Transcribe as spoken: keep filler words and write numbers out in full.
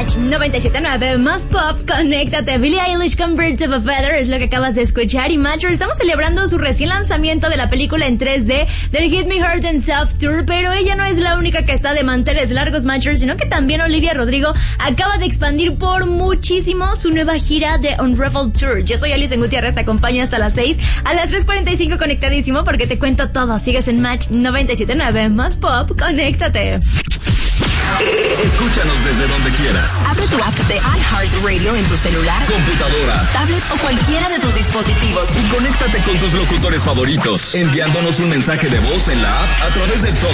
Match noventa y siete punto nueve más pop, conéctate. Billie Eilish con Birds of a Feather es lo que acabas de escuchar. Y Matcher, estamos celebrando su recién lanzamiento de la película en tres D del Hit Me Hard and Soft Tour, pero ella no es la única que está de manteles largos, Matcher, sino que también Olivia Rodrigo acaba de expandir por muchísimo su nueva gira de Unraveled Tour. Yo soy Alice Gutiérrez, te acompaño hasta las seis, a las tres cuarenta y cinco conectadísimo porque te cuento todo. Sigues en Match noventa y siete punto nueve más pop, conéctate. Escúchanos desde donde quieras. Abre tu app de iHeartRadio en tu celular, computadora, tablet o cualquiera de tus dispositivos y conéctate con tus locutores favoritos, enviándonos un mensaje de voz en la app a través del tono